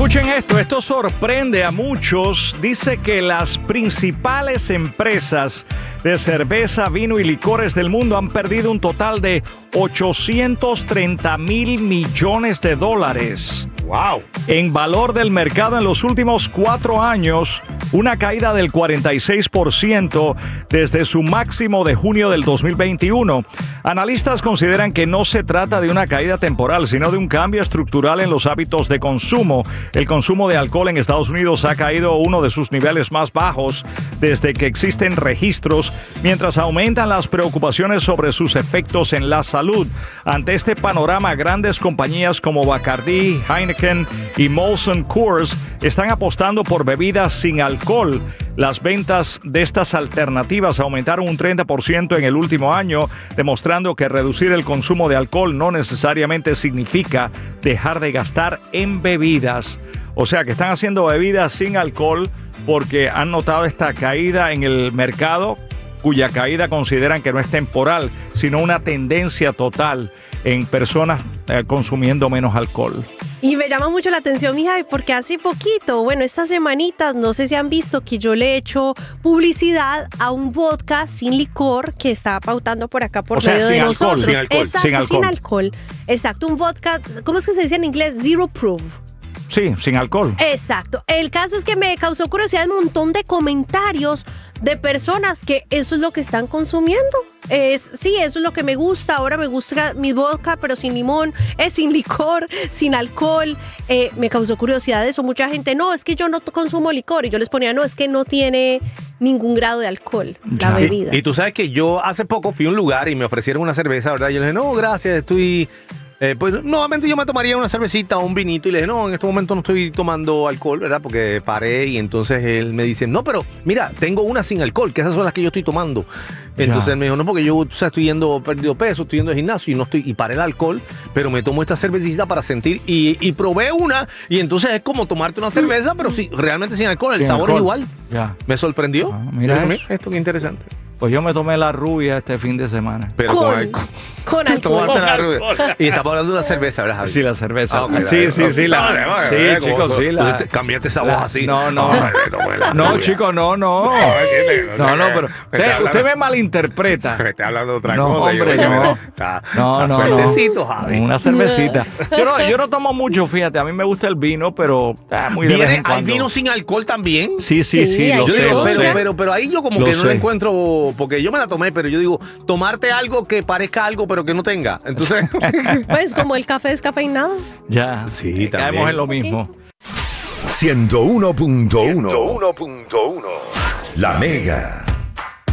Escuchen esto sorprende a muchos. Dice que las principales empresas de cerveza, vino y licores del mundo han perdido un total de 830,000 millones de dólares. ¡Wow! En valor del mercado en los últimos 4 años, una caída del 46% desde su máximo de junio del 2021. Analistas consideran que no se trata de una caída temporal, sino de un cambio estructural en los hábitos de consumo. El consumo de alcohol en Estados Unidos ha caído a uno de sus niveles más bajos desde que existen registros, mientras aumentan las preocupaciones sobre sus efectos en la salud. Ante este panorama, grandes compañías como Bacardi, Heineken y Molson Coors están apostando por bebidas sin alcohol. Las ventas de estas alternativas aumentaron un 30% en el último año, demostrando que reducir el consumo de alcohol no necesariamente significa dejar de gastar en bebidas. O sea que están haciendo bebidas sin alcohol porque han notado esta caída en el mercado, cuya caída consideran que no es temporal, sino una tendencia total en personas consumiendo menos alcohol. Y me llama mucho la atención, mija, porque hace poquito, estas semanitas, no sé si han visto que yo le he hecho publicidad a un vodka sin licor que estaba pautando por acá por medio de nosotros. Sin alcohol. Exacto, sin alcohol. Exacto, un vodka, ¿cómo es que se dice en inglés? Zero proof. Sí, sin alcohol. Exacto. El caso es que me causó curiosidad un montón de comentarios de personas que eso es lo que están consumiendo. Sí, eso es lo que me gusta. Ahora me gusta mi vodka, pero sin limón, sin licor, sin alcohol. Me causó curiosidad eso. Mucha gente, no, es que yo no consumo licor. Y yo les ponía, no, es que no tiene ningún grado de alcohol la bebida. Y tú sabes que yo hace poco fui a un lugar y me ofrecieron una cerveza, ¿verdad? Y yo le dije, no, gracias, estoy... pues nuevamente yo me tomaría una cervecita o un vinito y le dije, no, en este momento no estoy tomando alcohol, ¿verdad? Porque paré y entonces él me dice, no, pero mira, tengo una sin alcohol, que esas son las que yo estoy tomando. Entonces él me dijo, no, porque yo estoy perdiendo peso, estoy yendo al gimnasio y paré el alcohol, pero me tomo esta cervecita para sentir y probé una y entonces es como tomarte una cerveza, pero sí, realmente sin alcohol, el sabor es igual. Ya. Me sorprendió. Mira esto qué interesante. Pues yo me tomé la rubia este fin de semana. Pero con alcohol. La rubia. Y estamos hablando de la cerveza, ¿verdad, Javi? Sí, la cerveza. Ah, okay, sí, chicos, sí. Cambiaste esa voz así. No, chicos, no, pero usted me malinterpreta. Me está hablando de otra cosa. Hombre, no. Suertecito, Javi. Una cervecita. Yo no tomo mucho, fíjate. A mí me gusta el vino, pero muy de vez en cuando. ¿Hay vino sin alcohol también? Sí, lo sé. Pero ahí yo como que no le encuentro, porque yo me la tomé, pero yo digo, tomarte algo que parezca algo, pero que no tenga. Entonces. Pues como el café descafeinado. Ya. Sí, también. Caemos en lo mismo. 101.1. La Mega.